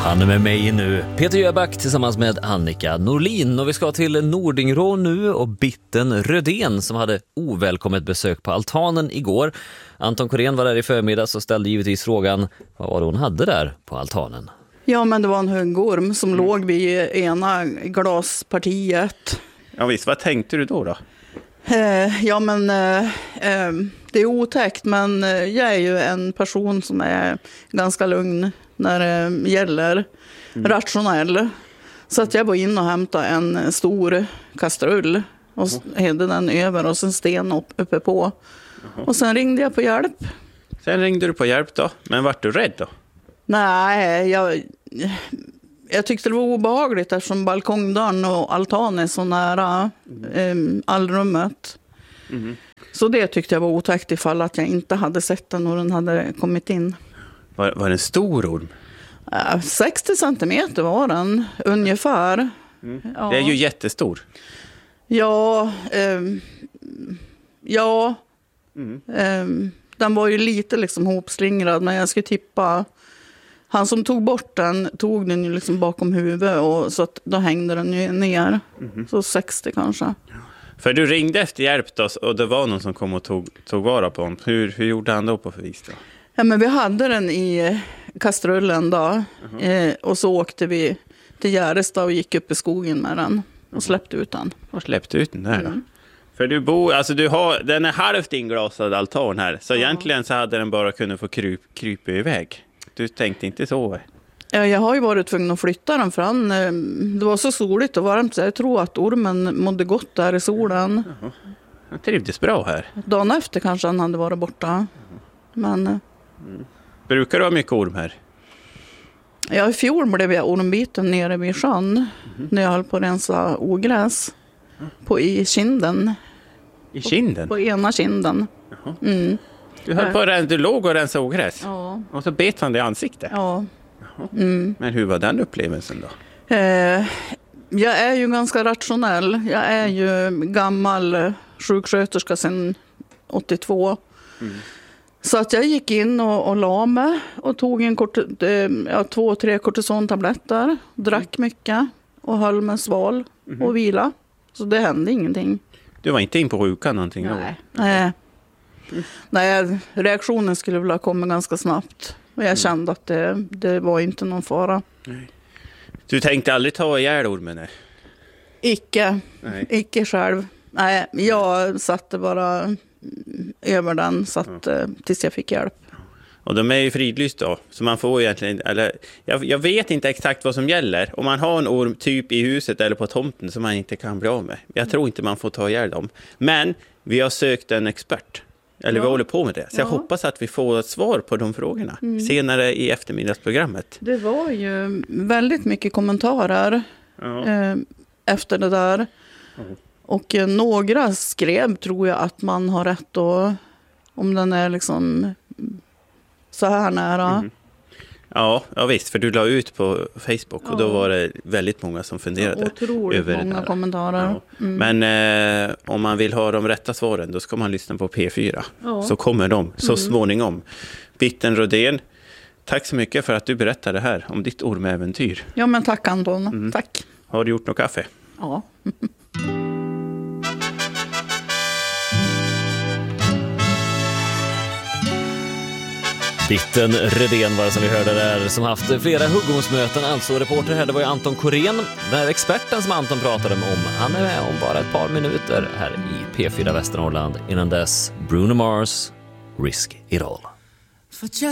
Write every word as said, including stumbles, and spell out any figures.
Han är med mig nu, Peter Jöback tillsammans med Annika Norlin. Och vi ska till Nordingrå nu och Bitten Rödén som hade ovälkommet besök på altanen igår. Anton Korén var där i förmiddags och ställde givetvis frågan vad var det hon hade där på altanen. Ja, men det var en huggorm som mm. låg vid ena glaspartiet. Ja visst, vad tänkte du då då? Eh, ja men eh, eh, det är otäckt, men jag är ju en person som är ganska lugn när det gäller mm. rationell. Så att jag var in och hämtade en stor kastrull och hällde den över och sen sten upp, uppe på. Jaha. Och sen ringde jag på hjälp. Sen ringde du på hjälp då? Men vart du rädd då? Nej, jag, jag tyckte det var obehagligt eftersom balkongdörren och altan är så nära eh, allrummet. Mm. Så det tyckte jag var otäckt ifall att jag inte hade sett den och den hade kommit in. Var, var det en stor orm? Ja, sextio centimeter var den, ungefär. Mm. Ja. Det är ju jättestor. Ja, eh, ja. Mm. Eh, den var ju lite liksom hopslingrad, men jag skulle tippa. Han som tog bort den tog den ju liksom bakom huvudet och så att då hängde den ju ner. Mm. Så sextio kanske. För du ringde efter hjälp då, och det var någon som kom och tog, tog vara på honom. Hur, hur gjorde han då på förvis då? Ja, men vi hade den i kastrullen då. Uh-huh. Eh, och så åkte vi till Gäresta och gick upp i skogen med den. Och släppte ut den. Och släppte ut den där då? Mm. För du bor, alltså du har, den är halvt inglasad altan här. Så ja. Egentligen så hade den bara kunnat få kryp, krypa iväg. Du tänkte inte så? Ja, jag har ju varit tvungen att flytta den fram. Det var så soligt och varmt så jag tror att ormen mådde gott där i solen. Jaha. Han trivdes bra här. Dagen efter kanske han hade varit borta. Jaha. Men... Mm. Brukar du ha mycket orm här? Ja, i fjol blev jag ormbiten nere vid sjön. Mm. När jag höll på att rensa ogräs. Mm. På i kinden. I kinden? På, på ena kinden. Jaha. Mm. Du höll på att du låg och rensa ogräs? Ja. Och så bet han det i ansiktet? Ja. Mm. Men hur var den upplevelsen då? Eh, jag är ju ganska rationell. Jag är ju gammal sjuksköterska sedan åttiotvå. Mm. Så att jag gick in och, och la mig och tog en kort, eh, ja, två, tre kortisontabletter. Drack mm. mycket och höll mig sval mm. och vila. Så det hände ingenting. Du var inte in på sjukan någonting? Nej. Då? Nej. Mm. Nej, reaktionen skulle väl ha kommit ganska snabbt. Och jag mm. kände att det, det var inte någon fara. Nej. Du tänkte aldrig ta ihjäl ormen? Nej. Icke. Nej. Icke själv. Nej, jag satte bara över den så att, ja. tills jag fick hjälp. Och de är ju fridlyst då. Så man får egentligen, eller, jag, jag vet inte exakt vad som gäller. Om man har en orm typ i huset eller på tomten som man inte kan bli av med. Jag tror inte man får ta ihjäl dem. Men vi har sökt en expert. Eller ja. Vi håller på med det. Så jag ja. hoppas att vi får ett svar på de frågorna mm. senare i eftermiddagsprogrammet. Det var ju väldigt mycket kommentarer ja. eh, efter det där. Mm. Och eh, några skrev, tror jag, att man har rätt att, om den är liksom så här nära. Mm. Ja, ja visst, för du la ut på Facebook ja. Och då var det väldigt många som funderade ja, otroligt över många det här. Kommentarer. Ja. Mm. Men eh, om man vill ha de rätta svaren då ska man lyssna på P fyra. Ja. Så kommer de så mm. småningom. Bitten Rödén, tack så mycket för att du berättade här om ditt ormäventyr. Ja, men tack Anton. Mm. Tack. Har du gjort något kaffe? Ja. Bitten Rödén var det som vi hörde där, som haft flera huggormsmöten. Alltså reporter här, det var ju Anton Korén. Den här experten som Anton pratade om, han är med om bara ett par minuter här i P fyra Västernorrland. Innan dess, Bruno Mars, Risk It All. For just